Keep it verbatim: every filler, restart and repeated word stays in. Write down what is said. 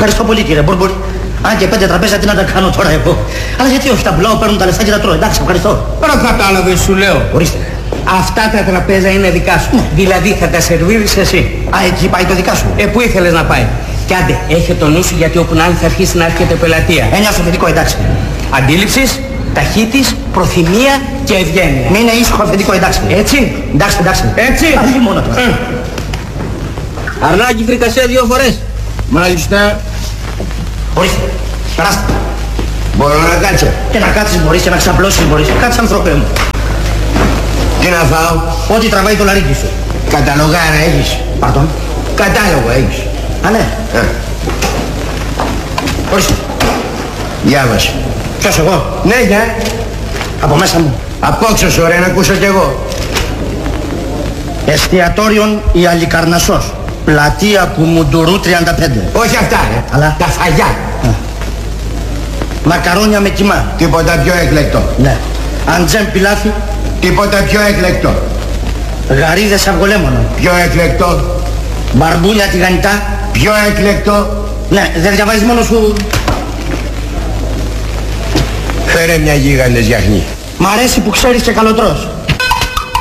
Ευχαριστώ πολύ κύριε Μπούρμπουρη. Αν και πέντε τραπέζια τι να τα κάνω τώρα εγώ. Αλλά γιατί όχι, τα πουλάω, παίρνουν τα λεφτά και τα τρώω. Εντάξει, ευχαριστώ. Τώρα κατάλαβες σου λέω. Ορίστε. Αυτά τα τραπέζια είναι δικά σου. Ναι. Δηλαδή θα τα σερβίρεις εσύ. Α, εκεί πάει το δικά σου. Ε, πού ήθελες να πάει. Κι άντε, έχε το νου σου γιατί όπου να θα αρχίσει να έρχεται πελατεία. Έννοια στο αφεντικό, εντάξει. Αντίληψης, ταχύτης, προθυμία και ευγένεια. Μην είναι ήσυχο αφεντικό, εντάξει. Έτσι. Εντάξει, εντάξει. Έτσι. Αλλή μόνο τώρα. Mm. Αρνάκι φρικασέ δύο φορές. Μάλιστα. Ορίστε. Περάστε. Μπορώ να κάτσω. Και να κάτσεις μπορείς και να ξαπλώσεις μπορείς. Κάτσε άνθρωπε μου. Τι να φάω. Ό,τι τραβάει το λαρίκι σου. Καταλογάρα έχεις. Πardon. Κατάλογο έχεις. Α, ναι. Ε. Ορίστε. Διάβασε. Ποιος εγώ. Ναι, ναι. Από μέσα μου. Απόξω σου ρε να ακούσω κι εγώ. Εστιατόριον η Αλικαρνασσός. Πλατεία Κουμουντουρού τριάντα πέντε. Όχι αυτά ρε. Αλλά. Τα φαγιά. Α. Μακαρόνια με κιμά. Τίποτα πιο εκλεκτό. Ναι. Αντζέμ πιλάφι. Τίποτα πιο εκλεκτό. Γαρίδες αυγολέμονο. Πιο εκλεκτό. Μπαρμπούλια τηγανιτά. Πιο εκλεκτό. Ναι, δεν διαβάζεις μόνο σου. Φέρε μια γίγαντες γιαχνή. Μ' αρέσει που ξέρεις και καλοτρός.